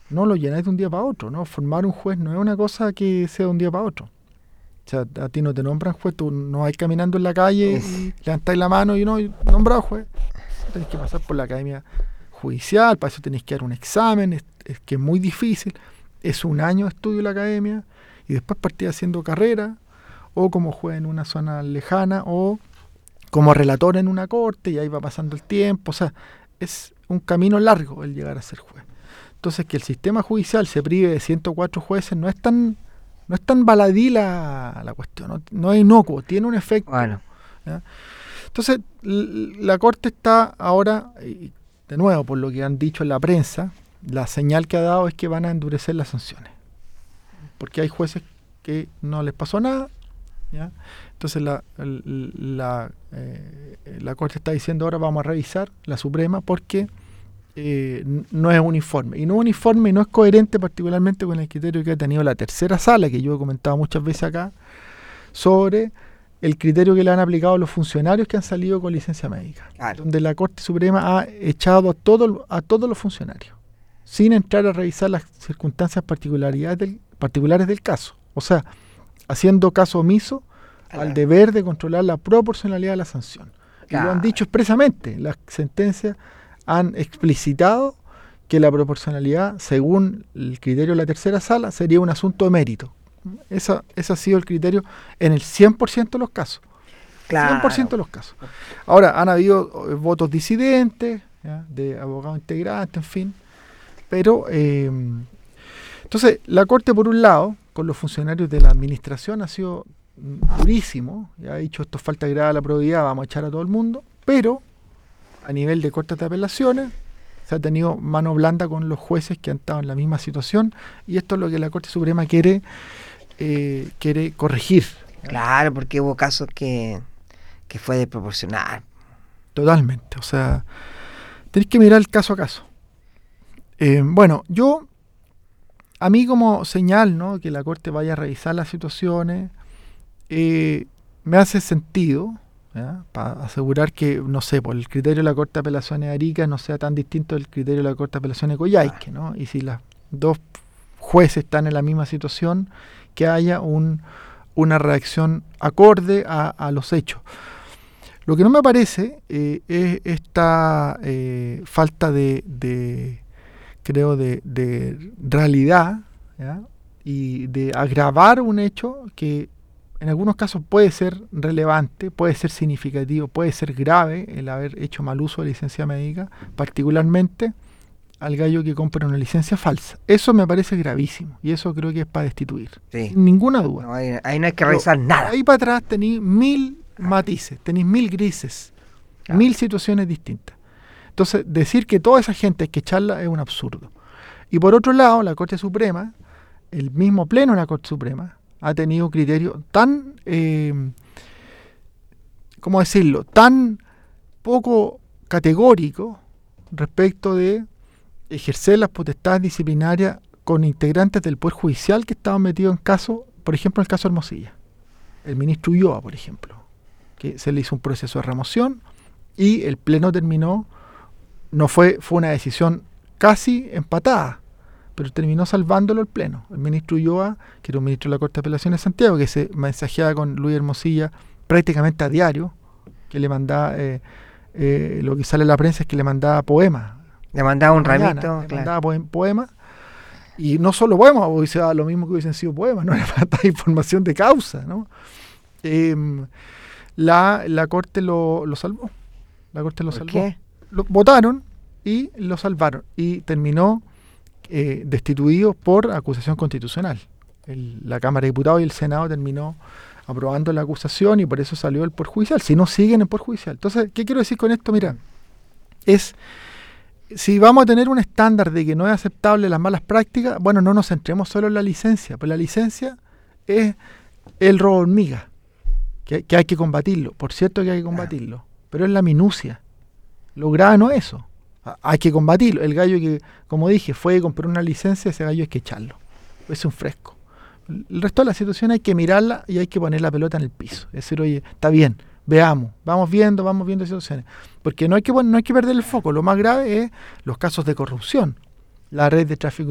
no lo llenáis de un día para otro, ¿no? Formar un juez no es una cosa que sea de un día para otro. O sea, a ti no te nombran juez, tú no vas caminando en la calle y levantáis la mano y no, nombrado juez. Tenés que pasar por la academia judicial, para eso tenés que dar un examen, es que es muy difícil. Es un año de estudio en la academia y después partís haciendo carrera, o como juez en una zona lejana, o como relator en una corte, y ahí va pasando el tiempo. O sea, es un camino largo el llegar a ser juez. Entonces, que el sistema judicial se prive de 104 jueces no es tan baladí la cuestión, no es inocuo, tiene un efecto. Bueno. ¿Ya? Entonces, la Corte está ahora, y de nuevo, por lo que han dicho en la prensa, la señal que ha dado es que van a endurecer las sanciones. Porque hay jueces que no les pasó nada, ¿ya? Entonces la Corte está diciendo ahora vamos a revisar, la Suprema, porque no es uniforme. Y no es uniforme y no es coherente particularmente con el criterio que ha tenido la tercera sala, que yo he comentado muchas veces acá, sobre el criterio que le han aplicado a los funcionarios que han salido con licencia médica. Claro. Donde la Corte Suprema ha echado a todos los funcionarios, sin entrar a revisar las circunstancias particulares del caso. O sea, haciendo caso omiso al deber de controlar la proporcionalidad de la sanción. Claro. Y lo han dicho expresamente. Las sentencias han explicitado que la proporcionalidad, según el criterio de la tercera sala, sería un asunto de mérito. Ese ha sido el criterio en el 100% de los casos. Claro. 100% de los casos. Ahora, han habido votos disidentes, ¿ya?, de abogados integrantes, en fin. Pero, entonces, la Corte, por un lado, con los funcionarios de la administración ha sido durísimo, ya ha dicho esto es falta grave a la probidad, vamos a echar a todo el mundo, pero a nivel de cortes de apelaciones se ha tenido mano blanda con los jueces que han estado en la misma situación, y esto es lo que la Corte Suprema quiere corregir. Claro, porque hubo casos que fue desproporcional. Totalmente, o sea, tenéis que mirar el caso a caso. Bueno, a mí como señal, ¿no?, que la Corte vaya a revisar las situaciones, me hace sentido, ¿ya?, para asegurar que, no sé, por el criterio de la Corte de Apelaciones de Arica no sea tan distinto del criterio de la Corte de Apelaciones de Coyhaique, ¿no? Y si las dos jueces están en la misma situación, que haya una reacción acorde a los hechos. Lo que no me parece es esta falta de realidad, ¿ya?, y de agravar un hecho que en algunos casos puede ser relevante, puede ser significativo, puede ser grave el haber hecho mal uso de licencia médica, particularmente al gallo que compra una licencia falsa. Eso me parece gravísimo y eso creo que es para destituir. Sí. Sin ninguna duda. No, ahí no hay que revisar nada. Ahí para atrás tenéis 1000 matices, tenéis 1000 grises, 1000 situaciones distintas. Entonces, decir que toda esa gente hay que echarla es un absurdo. Y por otro lado, la Corte Suprema, el mismo pleno de la Corte Suprema, ha tenido un criterio tan, ¿cómo decirlo?, tan poco categórico respecto de ejercer las potestades disciplinarias con integrantes del Poder Judicial que estaban metidos en casos, por ejemplo, en el caso Hermosilla. El ministro Ulloa, por ejemplo, que se le hizo un proceso de remoción y el pleno terminó, fue una decisión casi empatada, pero terminó salvándolo el pleno. El ministro Ulloa, que era un ministro de la Corte de Apelaciones de Santiago, que se mensajeaba con Luis Hermosilla prácticamente a diario, que le mandaba, lo que sale en la prensa es que le mandaba poemas. Le mandaba un ramito, le mandaba poemas, y no solo poemas, o sea, lo mismo que hubiesen sido poemas, no era para dar información de causa, ¿no? La Corte lo salvó. La Corte lo salvó. ¿Qué? Lo votaron y lo salvaron. Y terminó destituido por acusación constitucional. La Cámara de Diputados y el Senado terminó aprobando la acusación y por eso salió el Poder Judicial. Si no, siguen en Poder Judicial. Entonces, ¿qué quiero decir con esto? Mira, si vamos a tener un estándar de que no es aceptable las malas prácticas, bueno, no nos centremos solo en la licencia, pues la licencia es el robo hormiga, que hay que combatirlo. Por cierto que hay que combatirlo, pero es la minucia. Lo grave no es eso. Hay que combatirlo. El gallo que, como dije, fue a comprar una licencia, ese gallo hay que echarlo. Es un fresco. El resto de la situación hay que mirarla y hay que poner la pelota en el piso. Es decir, oye, está bien, veamos, vamos viendo situaciones. Porque no hay que perder el foco. Lo más grave es los casos de corrupción. La red de tráfico